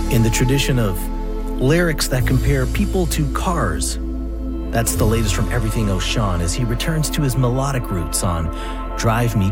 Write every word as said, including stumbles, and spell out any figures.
in the tradition of lyrics that compare people to cars. That's the latest from Everything O'Shawn as he returns to his melodic roots on Drive Me